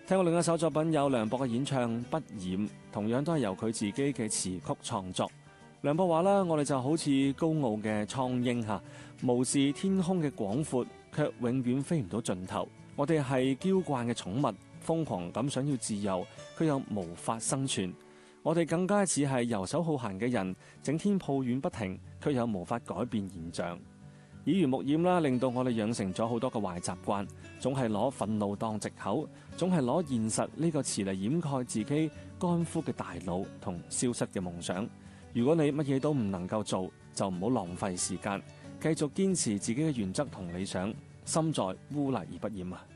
聽過另一首作品有梁博嘅演唱《不染》，同樣都係由佢自己嘅詞曲創作。梁博話啦，我哋就好似高傲嘅蒼鷹嚇，無視天空嘅廣闊，卻永遠飛唔到盡頭。我哋係嬌慣嘅寵物，瘋狂咁想要自由，卻又無法生存。我哋更加似係遊手好閒嘅人，整天抱怨不停，卻又無法改變現象。耳濡目染啦，令到我哋養成咗好多嘅壞習慣，總係攞憤怒當藉口，總係攞現實呢個詞嚟掩蓋自己乾枯嘅大腦同消失嘅夢想。如果你乜嘢都唔能夠做，就唔好浪費時間，繼續堅持自己嘅原則同理想，心在污泥而不染啊！